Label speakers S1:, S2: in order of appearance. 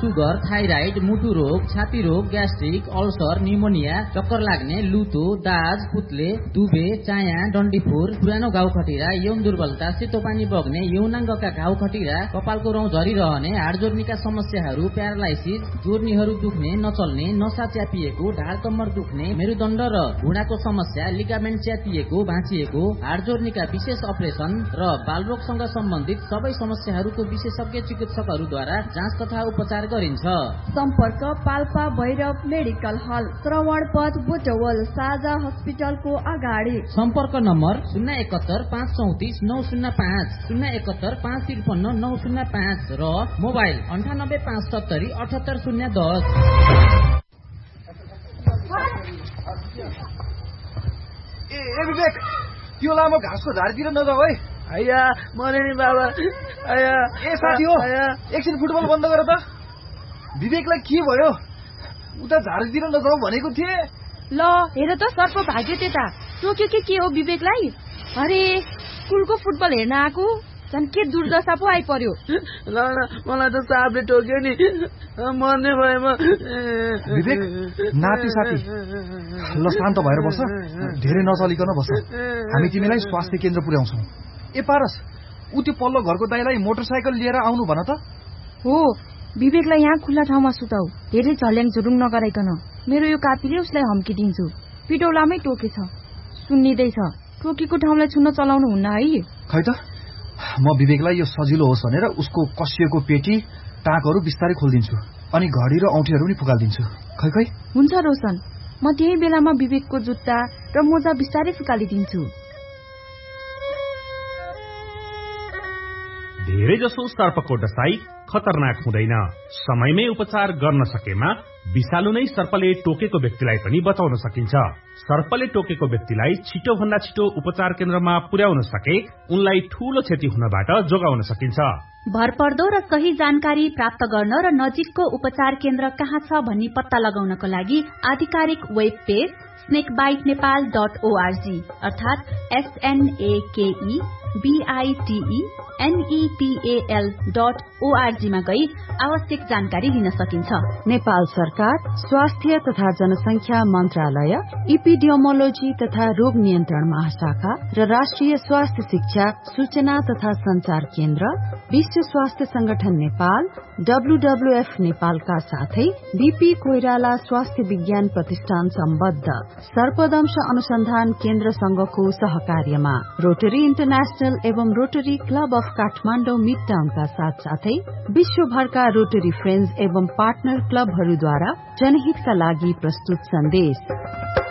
S1: Sugar, thyroid, मुटु रोग, छाती रोग, ग्यास्ट्रिक, अल्सर, निमोनिया, चक्कर लाग्ने, लुतो, दाज, पुत्ले, दुबे, चाया, डन्डीफुर, पुरानो घाउ खटिरा, यौन दुर्बलता, सेतो पानी बग्ने, यौनाङ्गका घाउ खटिरा, कपालको रौँ झरिरहने, हाड जोर्नीका समस्याहरू, प्यारालाइसिस, जोर्नीहरू दुख्ने, नचल्ने, नसा च्यापिएको, ढाड कम्मर दुख्ने, मेरुदण्ड र घुँडाको समस्या, लिगामेन्ट च्यापिएको, भाँचिएको, हाड जोर्नीका विशेष अपरेसन र बालरोगसँग सम्बन्धित सबै समस्याहरूको विशेषज्ञ चिकित्सकहरूद्वारा जाँच तथा उपचार गरिन्छ।
S2: सम्पर्क पाल्पा भैरव मेडिकल हल, श्रवणपथ, बुटवल, साझा हस्पिटलको अगाडि।
S1: सम्पर्क नम्बर 071 534 905, 071 553 905 र मोबाइल 98 570 78 010।
S3: ए विवेक, त्यो लामो घाँसको झाडीतिर नजाऊ है।
S4: आया मरे नि बाबा। आया
S3: ए साथी हो, एकछिन फुटबल बन्द गर त। विवेकलाई के भयो? उता झाडीतिर नजाऊ भनेको थिए।
S5: ल हेर त सर्प भाग्यो त्यता। टोक्यो के हो विवेकलाई? अरे स्कुलको फुटबल हेर्न आएको झन् के दुर्दशा पो आइपर्यो।
S4: ल मलाई त सापले टोक्यो नि, मर्ने भएमा।
S3: विवेक नाति साथी ल शान्त भएर बस, धेरै नचलिकन बस। हामी तिमीलाई स्वास्थ्य केन्द्र पुर्याउँछौ। ए पारस, उ त्यो पल्लो घरको दाइलाई मोटरसाइकल लिएर आउनु भन त।
S5: हो, विवेकलाई यहाँ खुल्ला ठाउँमा सुताऊ, धेरै झल्याङ झुरुङ नगराइकन। मेरो यो कापीले उसलाई हम्की दिन्छु। पिटौलामै टोकेछ, सुन्निदैछ। टोकेको ठाउँलाई छुन्न चलाउनु हुन्न है।
S3: खै त, म विवेकलाई यो सजिलो होस् भनेर उसको कसिएको पेटी टाँकहरू बिस्तारै खोलिदिन्छु, अनि घडी र औँठीहरू पनि फुकालिदिन्छु। खै खै
S5: हुन्छ रोशन, म त्यही बेलामा विवेकको जुत्ता र मोजा बिस्तारै फुकालिदिन्छु।
S6: धेरै जसो सर्पको डसाई खतरनाक हुँदैन। समयमै उपचार गर्न सकेमा विषालु नै सर्पले टोकेको व्यक्तिलाई पनि बचाउन सकिन्छ। सर्पले टोकेको व्यक्तिलाई छिटो भन्दा छिटो उपचार केन्द्रमा पुर्याउन सके उनलाई ठूलो क्षति हुनबाट जोगाउन सकिन्छ।
S7: भरपर्दो र सही जानकारी प्राप्त गर्न र नजिकको उपचार केन्द्र कहाँ छ भनी पत्ता लगाउनको लागि आधिकारिक वेब पेज snakebitenepal.org अर्थात snakebitenepal.org मा गई आवश्यक जानकारी लिन सकिन्छ।
S8: नेपाल सरकार, स्वास्थ्य तथा जनसंख्या मन्त्रालय, इपिडियोमोलोजी तथा रोग नियन्त्रण महाशाखा र राष्ट्रिय स्वास्थ्य शिक्षा सूचना तथा संचार केन्द्र, विश्व स्वास्थ्य संगठन नेपाल, WWF नेपालका साथै बीपी कोइराला स्वास्थ्य विज्ञान प्रतिष्ठान सम्बद्ध सर्पदंश अनुसन्धान केन्द्र संघको सहकार्यमा रोटरी इन्टरनेशनल एवं रोटरी क्लब अफ काठमाडौँ मिडटाउनका साथसाथै विश्वभरका रोटरी फ्रेन्ड्स एवं पार्टनर क्लबहरूद्वारा जनहितका लागि प्रस्तुत सन्देश।